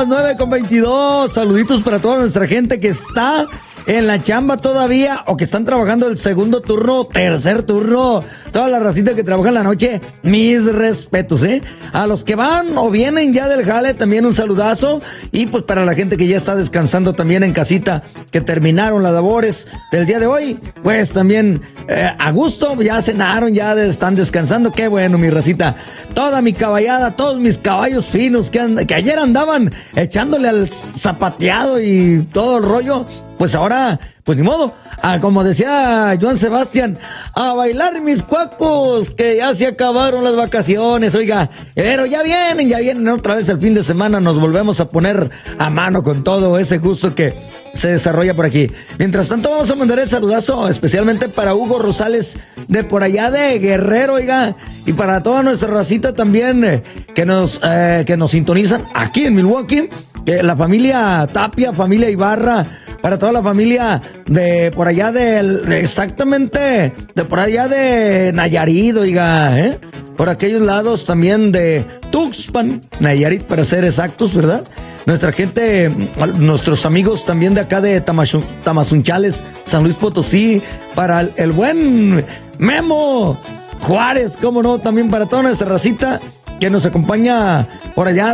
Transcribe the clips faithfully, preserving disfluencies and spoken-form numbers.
las nueve con veintidós. Saluditos para toda nuestra gente que está en la chamba todavía o que están trabajando el segundo turno, tercer turno. Toda la racita que trabaja en la noche, mis respetos, ¿eh? A los que van o vienen ya del jale, también un saludazo. Y pues para la gente que ya está descansando también en casita, que terminaron las labores del día de hoy, pues también eh, a gusto, ya cenaron, ya están descansando. Qué bueno, mi racita. Toda mi caballada, todos mis caballos finos que, and- que ayer andaban echándole al zapateado y todo el rollo. Pues ahora, pues ni modo, ah, como decía Joan Sebastián, a bailar mis cuacos, que ya se acabaron las vacaciones, oiga, pero ya vienen, ya vienen otra vez el fin de semana, nos volvemos a poner a mano con todo ese gusto que se desarrolla por aquí. Mientras tanto, vamos a mandar el saludazo especialmente para Hugo Rosales de por allá de Guerrero, oiga, y para toda nuestra racita también eh, que nos eh, que nos sintonizan aquí en Milwaukee, que la familia Tapia, familia Ibarra, para toda la familia de por allá del, exactamente, de por allá de Nayarit, oiga, ¿eh? Por aquellos lados también de Tuxpan, Nayarit para ser exactos, ¿verdad? Nuestra gente, nuestros amigos también de acá de Tamazun- Tamazunchales, San Luis Potosí, para el, el buen Memo Juárez, cómo no, también para toda nuestra racita que nos acompaña por allá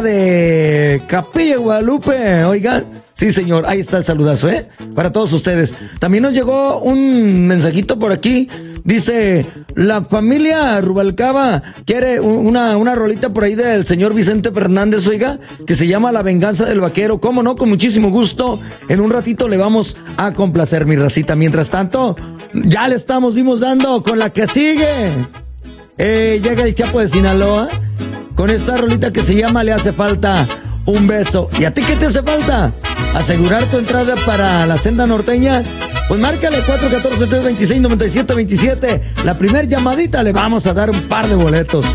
de Capilla Guadalupe, oiga. Sí, señor, ahí está el saludazo, ¿eh? Para todos ustedes. También nos llegó un mensajito por aquí. Dice, la familia Rubalcaba quiere una, una rolita por ahí del señor Vicente Fernández, oiga, que se llama La Venganza del Vaquero. ¿Cómo no? Con muchísimo gusto. En un ratito le vamos a complacer, mi racita. Mientras tanto, ya le estamos, dimos dando con la que sigue. Eh, llega el Chapo de Sinaloa con esta rolita que se llama Le hace falta un beso. ¿Y a ti qué te hace falta? ¿Asegurar tu entrada para la senda norteña? Pues márcale cuatro uno cuatro, tres dos seis, nueve siete dos siete. La primer llamadita le vamos a dar un par de boletos.